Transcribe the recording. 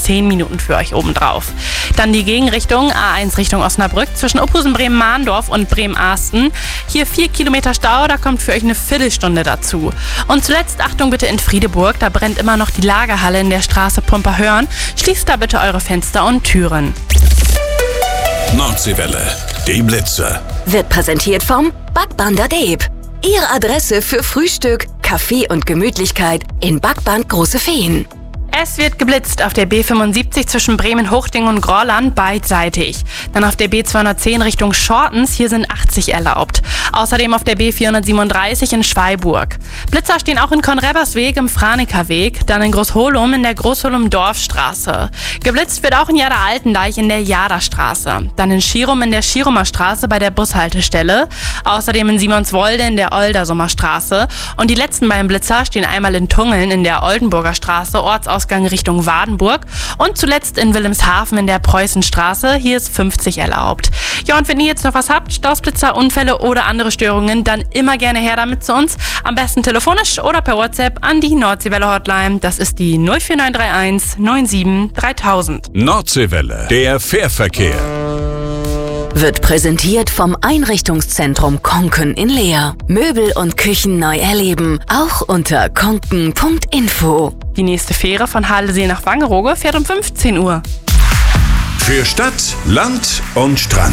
10 Minuten für euch obendrauf. Dann die Gegenrichtung, A1 Richtung Osnabrück zwischen Uphusen, Bremen-Mahndorf und Bremen-Ahsten. Hier 4 Kilometer Stau, da kommt für euch eine Viertelstunde dazu. Und zuletzt, Achtung bitte in Friedeburg, da brennt immer noch die Lagerhalle in der Straße Pumperhörn. Schließt da bitte eure Fenster und Türen. Nordseewelle, die Blitzer. Wird präsentiert vom Backbander Deep. Ihre Adresse für Frühstück, Kaffee und Gemütlichkeit in Backband Große Feen. Es wird geblitzt auf der B75 zwischen Bremen-Hochding und Grorland beidseitig. Dann auf der B210 Richtung Schortens, hier sind 80 erlaubt. Außerdem auf der B437 in Schweiburg. Blitzer stehen auch in Konrebersweg im Franekerweg, dann in Großholum in der Großholum-Dorfstraße. Geblitzt wird auch in Jada-Altendeich in der Jadastraße. Dann in Schirum in der Schirumer Straße bei der Bushaltestelle. Außerdem in Simonswolde in der Oldersumer Straße. Und die letzten beiden Blitzer stehen einmal in Tungeln in der Oldenburger Straße, Ortsausgang Richtung Wadenburg und zuletzt in Wilhelmshaven in der Preußenstraße. Hier ist 50 erlaubt. Ja, und wenn ihr jetzt noch was habt, Stausblitzer, Unfälle oder andere Störungen, dann immer gerne her damit zu uns. Am besten telefonisch oder per WhatsApp an die Nordseewelle Hotline. Das ist die 04931 97 3000. Nordseewelle, der Fährverkehr. Wird präsentiert vom Einrichtungszentrum Konken in Leer. Möbel und Küchen neu erleben, auch unter konken.info. Die nächste Fähre von Halesee nach Wangerooge fährt um 15 Uhr. Für Stadt, Land und Strand.